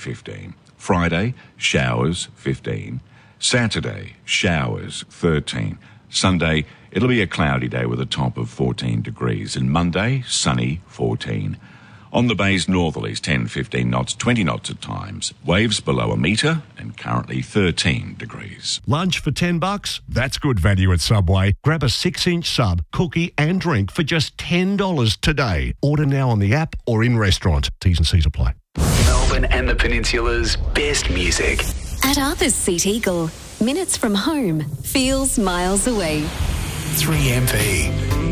15. Friday, showers, 15. Saturday, showers, 13. Sunday, it'll be a cloudy day with a top of 14 degrees. And Monday, sunny, 14. On the bay's northerlies, 10, 15 knots, 20 knots at times. Waves below a metre and currently 13 degrees. Lunch for $10? That's good value at Subway. Grab a 6-inch sub, cookie and drink for just $10 today. Order now on the app or in restaurant. T's and C's apply. Melbourne and the Peninsula's best music. At Arthur's Seat Eagle, minutes from home, feels miles away. 3MP.